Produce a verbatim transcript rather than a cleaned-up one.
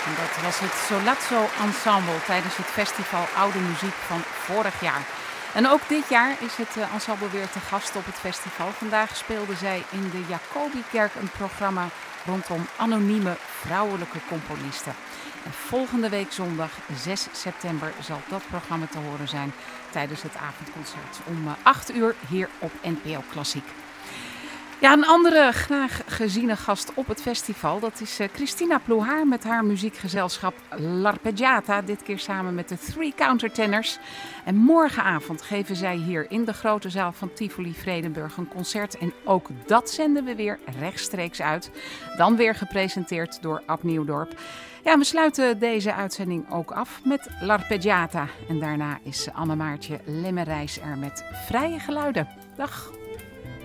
En dat was het Solazzo Ensemble tijdens het festival Oude Muziek van vorig jaar. En ook dit jaar is het uh, ensemble weer te gast op het festival. Vandaag speelden zij in de Jacobikerk een programma rondom anonieme vrouwelijke componisten. En volgende week zondag zes september zal dat programma te horen zijn tijdens het avondconcert om uh, acht uur hier op N P O Klassiek. Ja, een andere graag geziene gast op het festival, dat is uh, Christina Plouhaar met haar muziekgezelschap L'Arpeggiata, dit keer samen met de Three Countertenors. En morgenavond geven zij hier in de grote zaal van Tivoli Vredenburg een concert en ook dat zenden we weer rechtstreeks uit. Dan weer gepresenteerd door Ab Nieuwdorp. Ja, we sluiten deze uitzending ook af met L'Arpeggiata en daarna is Anne Maartje Lemmerijs er met Vrije Geluiden. Dag!